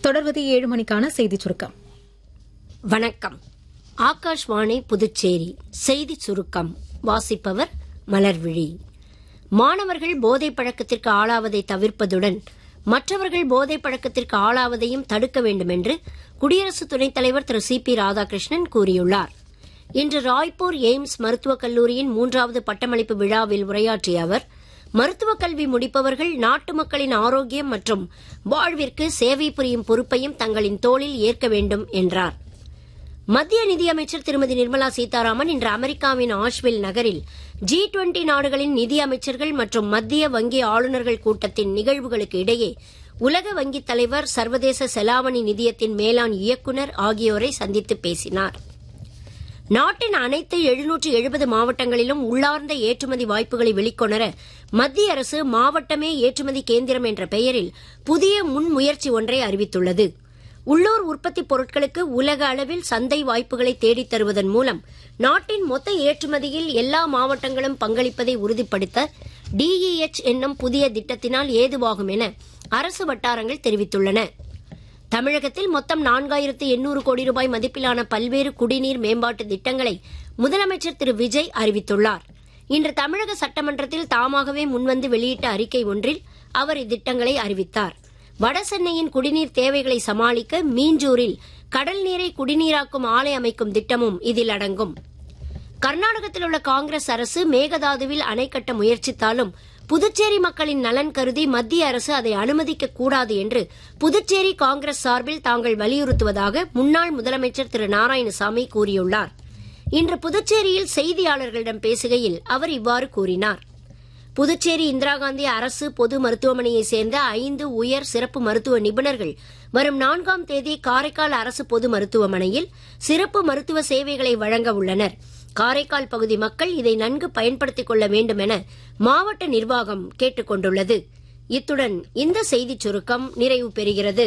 தொடர்வது 7 மணிக்கான செய்திச் சுருக்கம். வணக்கம். ஆகாஷ்வாணி புதுச்சேரி செய்திச் சுருக்கம் வாசிப்பவர் மலர்விழி. மாணவர்கள் போதைப் பழக்கத்திற்கு ஆளாவதை தவிர்ப்பதுடன் மற்றவர்கள் போதைப் பழக்கத்திற்கு ஆளாவதையும் தடுக்க வேண்டும் என்று குடியரசு துணைத் தலைவர் திரு சி.பி. ராதாகிருஷ்ணன் கூறியுள்ளார். இன்று ராய்ப்பூர் எய்ம்ஸ் மருத்துவக் கல்லூரியின் 3வது பட்டமளிப்பு விழாவில் உரையாற்றிய அவர், மருத்துவக் கல்வி முடிப்பவர்கள் நாட்டு மக்களின் ஆரோக்கியம் மற்றும் வாழ்விற்கு சேவை புரியும் பொறுப்பையும் தங்களின் தோளில் ஏற்க வேண்டும் என்றார். மத்திய நிதியமைச்சர் திருமதி நிர்மலா சீதாராமன் இன்று அமெரிக்காவின் ஆஷ்வில் நகரில் G20 நாடுகளின் நிதி அமைச்சர்கள் மற்றும் மத்திய வங்கி ஆளுநர்கள் கூட்டத்தின் நிகழ்வுகளுக்கு இடையே உலக வங்கித் தலைவர், சர்வதேச செலாவணி நிதியத்தின் மேலாண் இயக்குநர் ஆகியோரை சந்தித்து பேசினார். நாட்டின் அனைத்து 770 மாவட்டங்களிலும் உள்ளார்ந்த ஏற்றுமதி வாய்ப்புகளை வெளிக்கொணர மத்திய அரசு மாவட்டமே ஏற்றுமதி கேந்திரம் என்ற பெயரில் புதிய முன்முயற்சி ஒன்றை அறிவித்துள்ளது. உள்ளூர் உற்பத்திப் பொருட்களுக்கு உலக அளவில் சந்தை வாய்ப்புகளை தேடித் தருவதன் மூலம் நாட்டின் மொத்த ஏற்றுமதியில் எல்லா மாவட்டங்களும் பங்களிப்பதை உறுதிப்படுத்த DEH என்னும் புதிய திட்டத்தினால் ஏதுவாகும் என அரசு வட்டாரங்கள் தெரிவித்துள்ளன. தமிழகத்தில் மொத்தம் 4800 கோடி ரூபாய் மதிப்பிலான பல்வேறு குடிநீர் மேம்பாட்டு திட்டங்களை முதலமைச்சர் திரு விஜய் அறிவித்துள்ளார். இன்று தமிழக சட்டமன்றத்தில் தாமாகவே முன்வந்து வெளியிட்ட அறிக்கை ஒன்றில் அவர் இத்திட்டங்களை அறிவித்தார். வடசென்னையின் குடிநீர் தேவைகளை சமாளிக்க மீஞ்சூரில் கடல் நீரை குடிநீராக்கும் ஆலை அமைக்கும் திட்டமும் இதில் அடங்கும். கர்நாடகத்தில் உள்ள காங்கிரஸ் அரசு மேகதாதுவில் அணை கட்ட முயற்சித்தாலும் புதுச்சேரி மக்களின் நலன் கருதி மத்திய அரசு அதை அனுமதிக்க கூடாது என்று புதுச்சேரி காங்கிரஸ் சார்பில் தாங்கள் வலியுறுத்துவதாக முன்னாள் முதலமைச்சர் திரு நாராயணசாமி கூறியுள்ளார். இன்று புதுச்சேரியில் செய்தியாளர்களிடம் பேசுகையில் அவர் இவ்வாறு கூறினார். புதுச்சேரி இந்திரா காந்தி அரசு பொது மருத்துவமனையைச் சேர்ந்த 5 உயர் சிறப்பு மருத்துவ நிபுணர்கள் வரும் 4ஆம் தேதி காரைக்கால் அரசு பொது மருத்துவமனையில் சிறப்பு மருத்துவ சேவைகளை வழங்க உள்ளனர். காரைக்கால் பகுதி மக்கள் இதை நன்கு பயன்படுத்திக் கொள்ள வேண்டும் என மாவட்ட நிர்வாகம் கேட்டுக் கொண்டுள்ளது. இத்துடன் இந்த செய்திச் சுருக்கம் நிறைவு பெறுகிறது.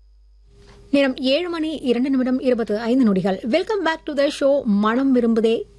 நேரம் 7 மணி 2 நிமிடம் 25 நொடிகள். Welcome back to the show மனம் விரும்புதே